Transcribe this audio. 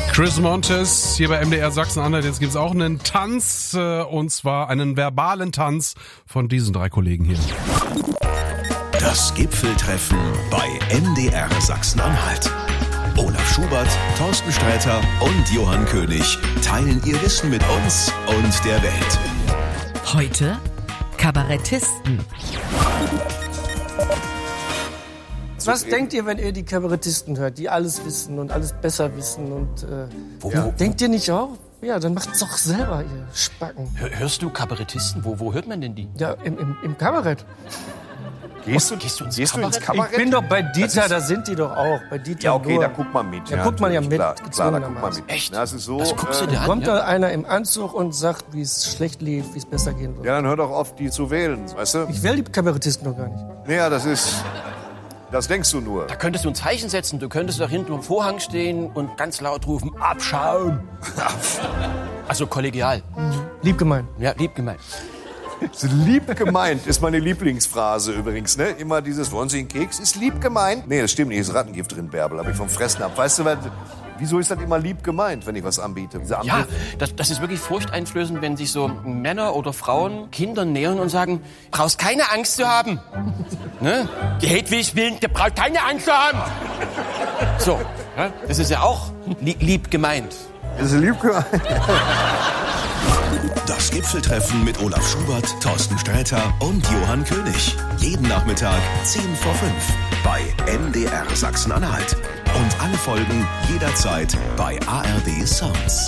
Chris Montes hier bei MDR Sachsen-Anhalt. Jetzt gibt's auch einen Tanz, und zwar einen verbalen Tanz von diesen drei Kollegen hier. Das Gipfeltreffen bei MDR Sachsen-Anhalt. Olaf Schubert, Thorsten Sträter und Johann König teilen ihr Wissen mit uns und der Welt. Heute Kabarettisten. Was denkt ihr, wenn ihr die Kabarettisten hört, die alles wissen und alles besser wissen? Und denkt ihr nicht auch? Ja, dann macht's doch selber, ihr Spacken. Hörst du Kabarettisten? Wo hört man denn die? Ja, im Kabarett. Gehst du ins Kabarett? Ich bin doch bei Dieter, da sind die doch auch. Bei Dieter Ja, okay, Nur. da guckt man mit. Da guckt man ja mit, Klar, da guckt man mit. Echt? Das ist so. Das guckst du dir an? Kommt da einer im Anzug und sagt, wie es schlecht lief, wie es besser gehen wird. Ja, dann hör doch auf, die zu wählen, weißt du? Ich will die Kabarettisten doch gar nicht. Naja, das denkst du nur. Da könntest du ein Zeichen setzen. Du könntest da hinten am Vorhang stehen und ganz laut rufen, Abschaum. Also kollegial. Lieb gemeint. Ja, lieb gemeint. Lieb gemeint ist meine Lieblingsphrase übrigens, ne? Immer dieses, wollen Sie einen Keks? Ist lieb gemeint? Nee, das stimmt nicht, ist Rattengift drin, Bärbel, hab ich vom Fressen ab. Weißt du, wieso ist das immer lieb gemeint, wenn ich was anbiete? Ja, das ist wirklich furchteinflößend, wenn sich so Männer oder Frauen Kindern nähern und sagen, brauchst keine Angst zu haben. Ne? Die Hedwig will, der braucht keine Angst zu haben. So, ja? Das ist ja auch lieb gemeint. Ist lieb gemeint. Das Gipfeltreffen mit Olaf Schubert, Thorsten Sträter und Johann König. Jeden Nachmittag 10 vor 5 bei MDR Sachsen-Anhalt. Und alle Folgen jederzeit bei ARD Sounds.